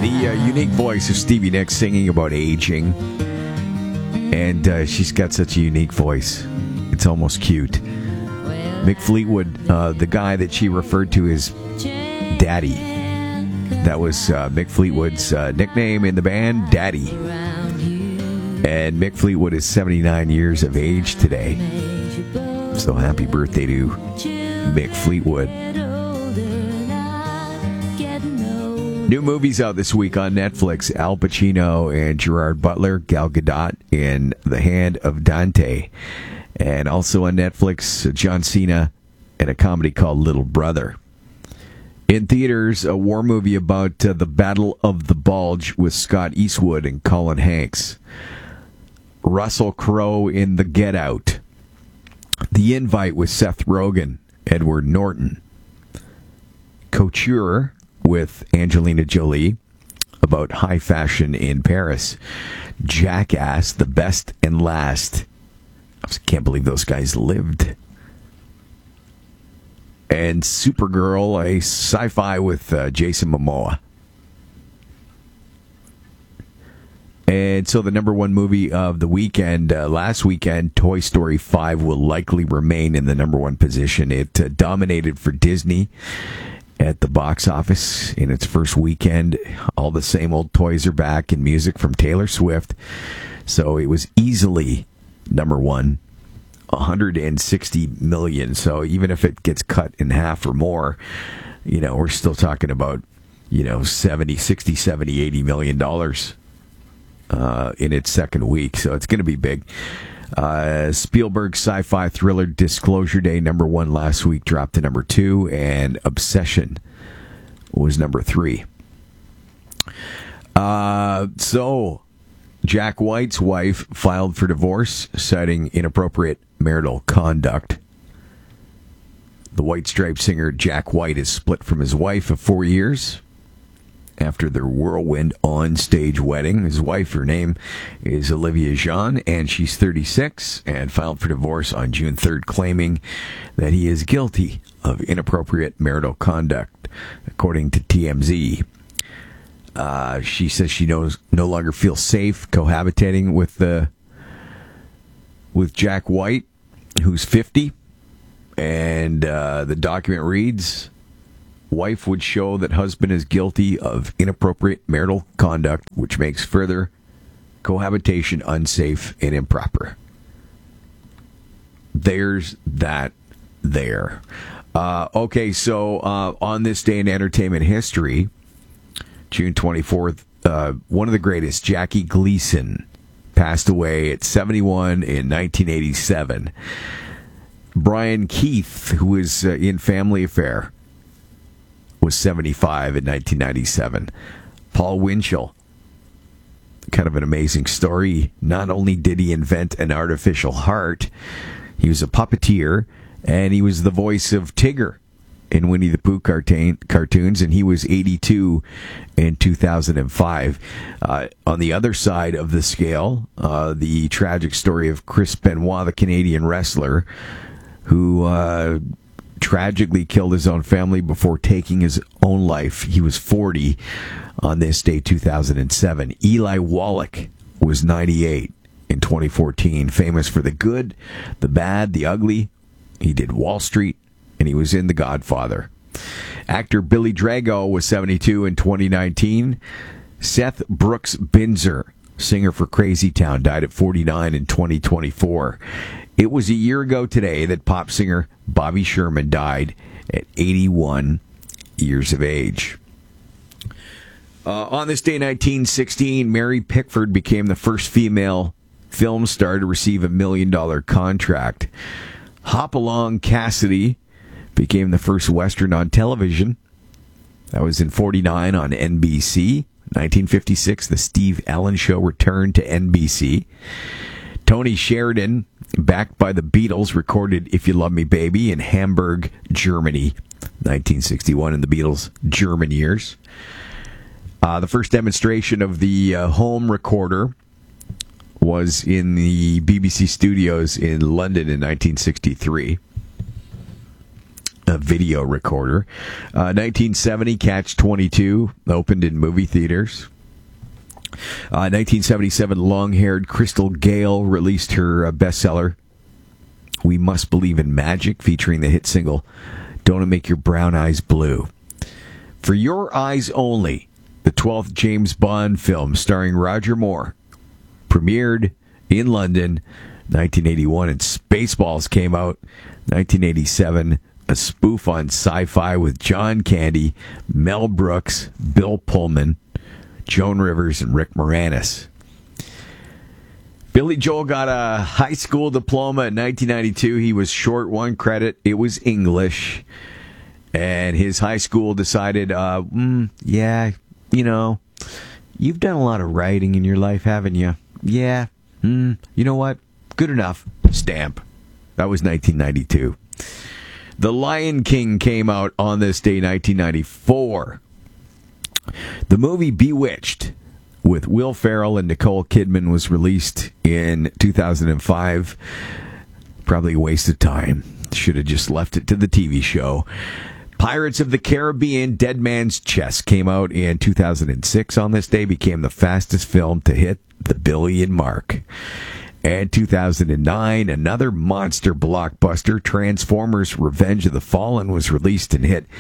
The unique voice of Stevie Nicks singing about aging. And she's got such a unique voice. It's almost cute. Mick Fleetwood, the guy that she referred to as Daddy. That was Mick Fleetwood's nickname in the band, Daddy. And Mick Fleetwood is 79 years of age today. So happy birthday to Mick Fleetwood. New movies out this week on Netflix. Al Pacino and Gerard Butler, Gal Gadot in The Hand of Dante. And also on Netflix, John Cena and a comedy called Little Brother. In theaters, a war movie about the Battle of the Bulge with Scott Eastwood and Colin Hanks. Russell Crowe in The Get Out. The Invite with Seth Rogen, Edward Norton. Couture with Angelina Jolie about high fashion in Paris. Jackass, The Best and Last. I can't believe those guys lived. And Supergirl, a sci-fi with Jason Momoa. And so the number one movie of the weekend, last weekend, Toy Story 5 will likely remain in the number one position. It dominated for Disney at the box office in its first weekend. All the same old toys are back, and music from Taylor Swift. So it was easily number one, 160 million. So even if it gets cut in half or more, we're still talking about, 60, 70, 80 million dollars in its second week. So it's going to be big. Spielberg's sci-fi thriller Disclosure Day, number one last week, dropped to number 2, and Obsession was number 3. So Jack White's wife filed for divorce, citing inappropriate marital conduct. The White Stripes singer Jack White is split from his wife of 4 years after their whirlwind on-stage wedding. His wife, her name is Olivia Jean, and she's 36, and filed for divorce on June 3rd, claiming that he is guilty of inappropriate marital conduct, according to TMZ. She says she no longer feels safe cohabitating with Jack White, who's 50, and the document reads, wife would show that husband is guilty of inappropriate marital conduct, which makes further cohabitation unsafe and improper. There's that there. Okay, so on this day in entertainment history, June 24th, one of the greatest, Jackie Gleason, passed away at 71 in 1987. Brian Keith, who was in Family Affair, was 75 in 1997. Paul Winchell, kind of an amazing story. Not only did he invent an artificial heart, he was a puppeteer, and he was the voice of Tigger in Winnie the Pooh cartoons, and he was 82 in 2005. On the other side of the scale, the tragic story of Chris Benoit, the Canadian wrestler, who tragically killed his own family before taking his own life. He was 40 on this day, 2007. Eli Wallach was 98 in 2014, famous for The Good, The Bad, The Ugly. He did Wall Street, and he was in The Godfather. Actor Billy Drago was 72 in 2019. Seth Brooks Binzer, singer for Crazy Town, died at 49 in 2024. It was a year ago today that pop singer Bobby Sherman died at 81 years of age. On this day, 1916, Mary Pickford became the first female film star to receive $1 million contract. Hopalong Cassidy became the first Western on television. That was in 49 on NBC. 1956, The Steve Allen Show returned to NBC. Tony Sheridan, backed by the Beatles, recorded If You Love Me Baby in Hamburg, Germany, 1961, in the Beatles' German years. The first demonstration of the home recorder was in the BBC studios in London in 1963. a video recorder. 1970, Catch-22 opened in movie theaters. 1977, long-haired Crystal Gayle released her bestseller, We Must Believe in Magic, featuring the hit single, Don't It Make Your Brown Eyes Blue. For Your Eyes Only, the 12th James Bond film starring Roger Moore, premiered in London, 1981, and Spaceballs came out, 1987, a spoof on sci-fi with John Candy, Mel Brooks, Bill Pullman, Joan Rivers, and Rick Moranis. Billy Joel got a high school diploma in 1992. He was short one credit. It was English. And his high school decided, yeah, you know, you've done a lot of writing in your life, haven't you? Yeah. You know what? Good enough. Stamp. That was 1992. The Lion King came out on this day, 1994. The movie Bewitched with Will Ferrell and Nicole Kidman was released in 2005. Probably a waste of time. Should have just left it to the TV show. Pirates of the Caribbean, Dead Man's Chest came out in 2006 on this day, became the fastest film to hit the billion mark. And 2009, another monster blockbuster, Transformers Revenge of the Fallen, was released and hit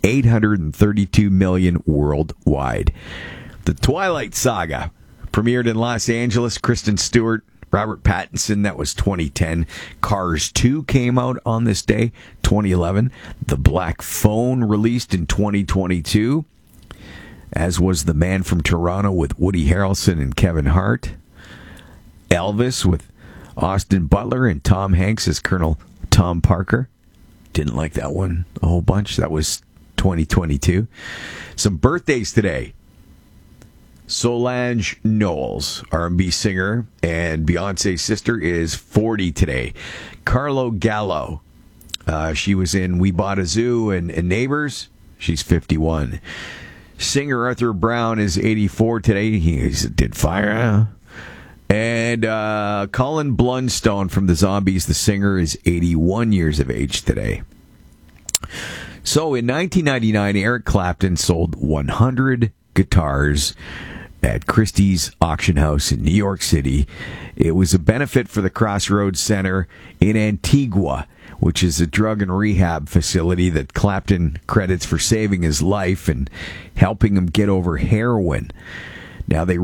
$832 million worldwide. The Twilight Saga premiered in Los Angeles. Kristen Stewart, Robert Pattinson, that was 2010. Cars 2 came out on this day, 2011. The Black Phone released in 2022, as was The Man from Toronto with Woody Harrelson and Kevin Hart. Elvis with Austin Butler and Tom Hanks as Colonel Tom Parker. Didn't like that one a whole bunch. That was 2022. Some birthdays today. Solange Knowles, R&B singer and Beyonce's sister, is 40 today. Carlo Gallo, she was in We Bought a Zoo and Neighbors. She's 51. Singer Arthur Brown is 84 today. He did Fire. And Colin Blunstone from the Zombies, the singer, is 81 years of age today. So in 1999, Eric Clapton sold 100 guitars at Christie's Auction House in New York City. It was a benefit for the Crossroads Center in Antigua, which is a drug and rehab facility that Clapton credits for saving his life and helping him get over heroin. Now, they